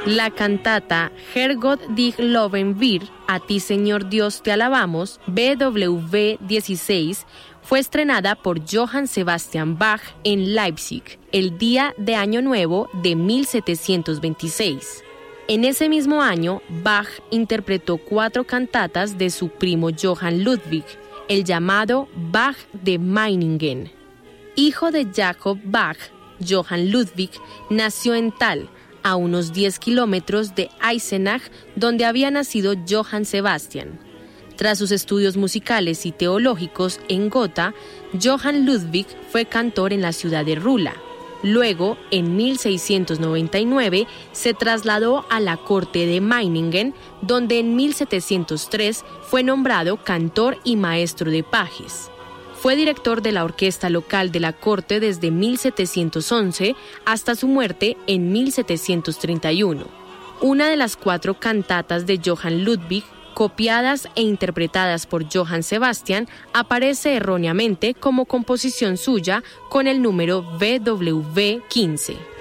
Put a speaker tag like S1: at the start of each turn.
S1: La cantata Herrgott dich loben wir, A ti Señor Dios te alabamos, BWV 16, fue estrenada por Johann Sebastian Bach en Leipzig, el día de Año Nuevo de 1726. En ese mismo año, Bach interpretó 4 cantatas de su primo Johann Ludwig, el llamado Bach de Meiningen. Hijo de Jacob Bach, Johann Ludwig nació en Thal, a unos 10 kilómetros de Eisenach, donde había nacido Johann Sebastian. Tras sus estudios musicales y teológicos en Gotha, Johann Ludwig fue cantor en la ciudad de Rula. Luego, en 1699, se trasladó a la corte de Meiningen, donde en 1703 fue nombrado cantor y maestro de pajes. Fue director de la orquesta local de la corte desde 1711 hasta su muerte en 1731. Una de las 4 cantatas de Johann Ludwig, copiadas e interpretadas por Johann Sebastian, aparece erróneamente como composición suya con el número BWV 15.